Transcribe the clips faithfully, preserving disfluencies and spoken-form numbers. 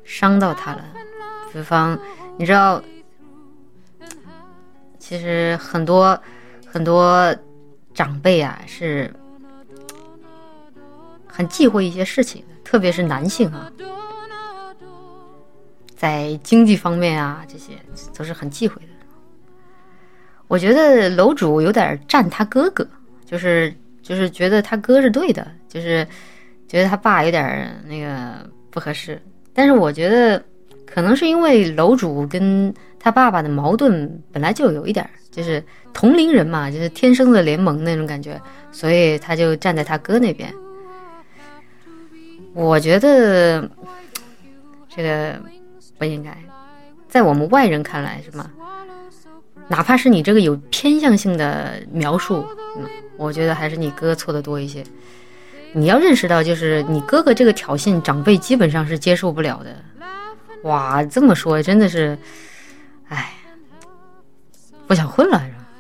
伤到他了。比方你知道，其实很多很多长辈啊是很忌讳一些事情，特别是男性啊，在经济方面啊这些都是很忌讳的。我觉得楼主有点站他哥哥，就是就是觉得他哥是对的，就是觉得他爸有点那个不合适。但是我觉得可能是因为楼主跟他爸爸的矛盾本来就有一点，就是同龄人嘛，就是天生的联盟那种感觉，所以他就站在他哥那边。我觉得这个不应该，在我们外人看来是吗？哪怕是你这个有偏向性的描述，嗯，我觉得还是你哥错的多一些。你要认识到，就是你哥哥这个挑衅，长辈基本上是接受不了的。哇，这么说真的是，哎，不想混了是吧？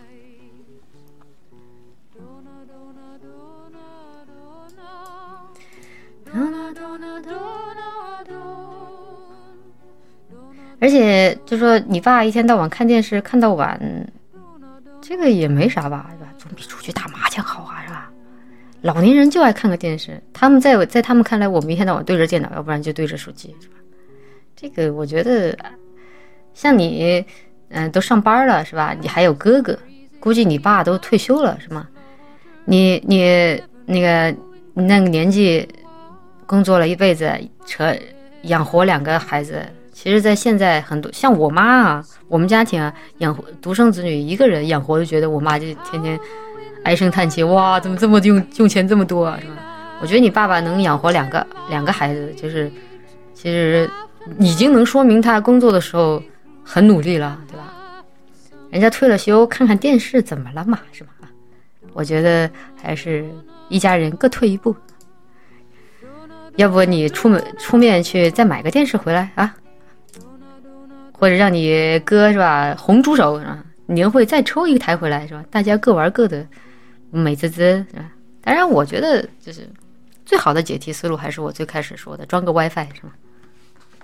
而且就说你爸一天到晚看电视看到晚，这个也没啥吧，是吧？总比出去打麻将好啊，是吧？老年人就爱看个电视，他们在在他们看来，我们一天到晚对着电脑，要不然就对着手机，是吧？这个我觉得，像你，嗯、呃，都上班了，是吧？你还有哥哥，估计你爸都退休了，是吗？你你那个你那个年纪，工作了一辈子，扯养活两个孩子。其实在现在很多像我妈啊，我们家庭啊，养活独生子女一个人养活，就觉得我妈就天天唉声叹气，哇，怎么这么用用钱这么多啊，是吧？我觉得你爸爸能养活两个两个孩子，就是其实已经能说明他工作的时候很努力了，对吧？人家退了休看看电视怎么了嘛，是吧？我觉得还是一家人各退一步，要不你出门出面去再买个电视回来啊，或者让你哥是吧红猪手是吧，年会再抽一台回来是吧，大家各玩各的，美滋滋是吧？当然我觉得就是最好的解题思路还是我最开始说的，装个 WiFi 是吧？